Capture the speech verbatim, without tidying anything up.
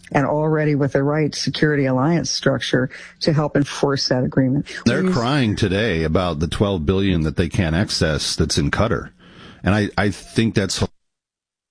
and already with the right security alliance structure to help enforce that agreement. They're When you- crying today about the twelve billion dollars that they can't access that's in Qatar. And I, I think that's